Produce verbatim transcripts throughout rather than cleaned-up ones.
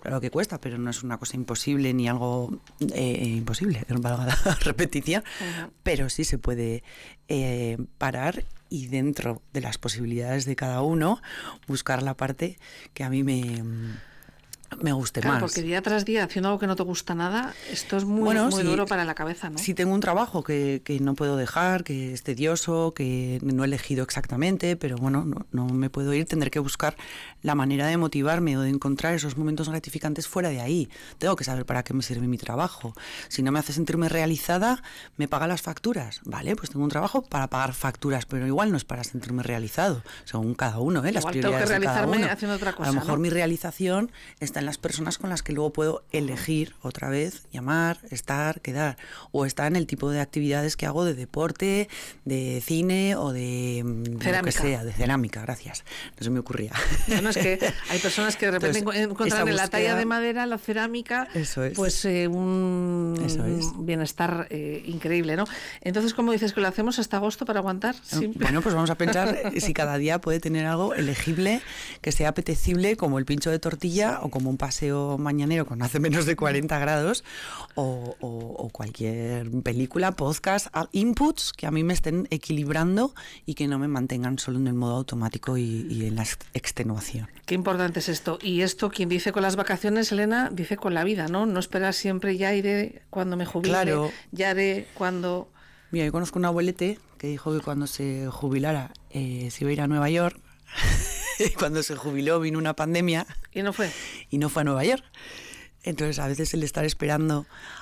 Claro que cuesta, pero no es una cosa imposible ni algo eh, imposible, que no valga la repetición, uh-huh. Pero sí se puede eh, parar y dentro de las posibilidades de cada uno buscar la parte que a mí me... me guste claro, más. Porque día tras día haciendo algo que no te gusta nada, esto es muy, bueno, muy si, duro para la cabeza, ¿no? Si tengo un trabajo que, que no puedo dejar, que es tedioso, que no he elegido exactamente, pero bueno, no, no me puedo ir, tendré que buscar la manera de motivarme o de encontrar esos momentos gratificantes fuera de ahí. Tengo que saber para qué me sirve mi trabajo. Si no me hace sentirme realizada, me paga las facturas. Vale, pues tengo un trabajo para pagar facturas, pero igual no es para sentirme realizado, según cada uno, ¿eh? Las igual prioridades tengo que realizarme de cada uno. haciendo otra cosa, a lo mejor ¿no? mi realización está en las personas con las que luego puedo elegir otra vez, llamar, estar, quedar, o está en el tipo de actividades que hago de deporte, de cine o de, de lo que sea, de cerámica, gracias, no se me ocurría. Bueno, es que hay personas que de repente Entonces, encuentran en la talla de madera, la cerámica, eso es. pues eh, un eso es. bienestar eh, increíble, ¿no? Entonces, ¿cómo dices que lo hacemos hasta agosto para aguantar? Siempre. Bueno, pues vamos a pensar si cada día puede tener algo elegible, que sea apetecible, como el pincho de tortilla o como un paseo mañanero cuando hace menos de cuarenta grados o, o, o cualquier película, podcast, inputs que a mí me estén equilibrando y que no me mantengan solo en el modo automático y, y en la extenuación. Qué importante es esto. Y esto, quien dice con las vacaciones, Elena, dice con la vida, ¿no? No esperar siempre ya iré cuando me jubile, claro. Ya haré cuando... Mira, yo conozco un abuelete que dijo que cuando se jubilara eh, se iba a ir a Nueva York. Cuando se jubiló vino una pandemia. ¿Y no fue? Y no fue a Nueva York. Entonces, a veces el estar esperando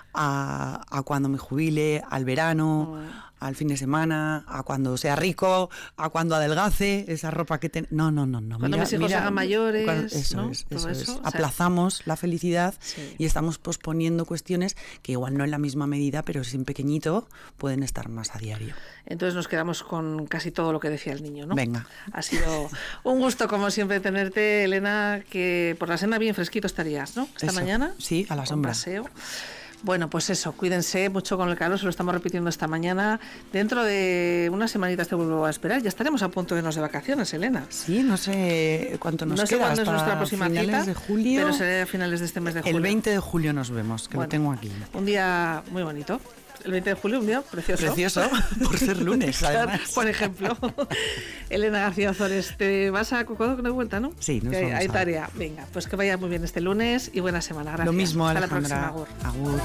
a, a cuando me jubile, al verano, oh. al fin de semana, a cuando sea rico, a cuando adelgace, esa ropa que ten... No, no, no. no. Cuando mira, mis hijos mira, hagan mayores, cuando, eso ¿no? es, Todo eso, eso es. O sea, aplazamos la felicidad sí. Y estamos posponiendo cuestiones que igual no en la misma medida, pero si en pequeñito pueden estar más a diario. Entonces nos quedamos con casi todo lo que decía el niño, ¿no? Venga. Ha sido un gusto, como siempre, tenerte, Elena, que por la senda bien fresquito estarías, ¿no? Esta eso. mañana. Sí, a la sombra. Paseo. Bueno, pues eso, cuídense mucho con el calor, se lo estamos repitiendo esta mañana. Dentro de unas semanitas te vuelvo a esperar. Ya estaremos a punto de irnos de vacaciones, Elena. Sí, no sé cuánto nos no queda. No sé cuándo hasta es nuestra próxima finales cita, de julio. pero será a finales de este mes de julio. El veinte de julio nos vemos, que bueno, lo tengo aquí. Un día muy bonito. El veinte de julio, un día precioso. Precioso, por ser lunes, además. Por ejemplo. Elena García Ozores, te vas a Cocodoc de vuelta, ¿no? Sí, nos que vamos hay a... tarea. Venga, pues que vaya muy bien este lunes y buena semana. Gracias. Lo mismo, Hasta Alejandra. la próxima, Agur. Agur.